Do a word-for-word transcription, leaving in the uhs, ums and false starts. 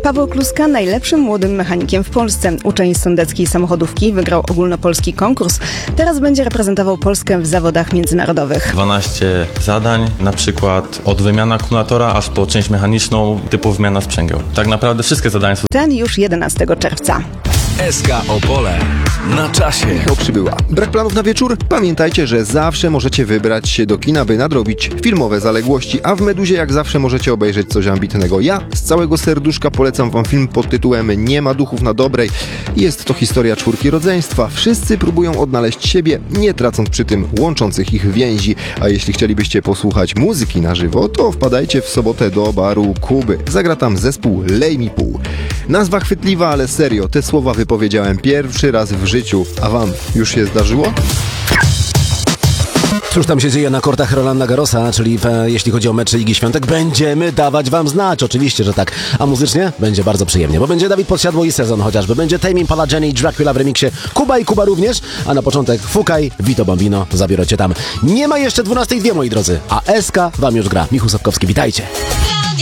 Paweł Kluska najlepszym młodym mechanikiem w Polsce. Uczeń z sądeckiej samochodówki wygrał ogólnopolski konkurs. Teraz będzie reprezentował Polskę w zawodach międzynarodowych. dwanaście zadań, na przykład od wymiany akumulatora aż po część mechaniczną typu wymiana sprzęgieł. Tak naprawdę wszystkie zadania są... Ten już jedenastego czerwca. S K Opole na czasie. Michał Przybyła. Brak planów na wieczór? Pamiętajcie, że zawsze możecie wybrać się do kina, by nadrobić filmowe zaległości, a w Meduzie jak zawsze możecie obejrzeć coś ambitnego. Ja z całego serduszka polecam wam film pod tytułem Nie ma duchów na dobrej. Jest to historia czwórki rodzeństwa. Wszyscy próbują odnaleźć siebie, nie tracąc przy tym łączących ich więzi. A jeśli chcielibyście posłuchać muzyki na żywo, to wpadajcie w sobotę do baru Kuby. Zagra tam zespół Lej mi pół. Nazwa chwytliwa, ale serio, te słowa wypowiedziałem pierwszy raz w życiu. A wam już się zdarzyło? Cóż tam się dzieje na kortach Rolanda Garrosa, czyli w, jeśli chodzi o mecze Ligi Świątek, będziemy dawać wam znać, oczywiście, że tak. A muzycznie będzie bardzo przyjemnie, bo będzie Dawid Podsiadło i Sezon chociażby, będzie Tame Impala, Jenny i Dracula w remiksie, Kuba i Kuba również, a na początek Fukaj, Vito Bambino, zabiorę cię tam. Nie ma jeszcze dwunastej dwie, moi drodzy, a S K wam już gra. Michał Sapkowski, witajcie.